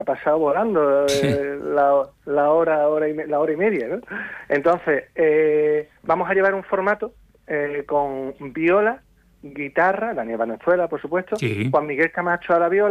ha pasado volando la hora y media, ¿no? Entonces, vamos a llevar un formato con viola, guitarra, Daniel Valenzuela, por supuesto, Sí. Juan Miguel Camacho a la viola,